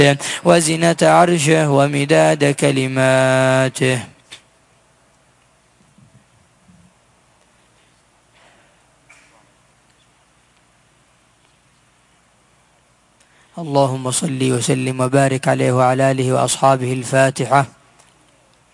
وزنة عرشه ومداد كلماته. اللهم صل وسلم وبارك عليه وعلى آله وأصحابه. الفاتحة.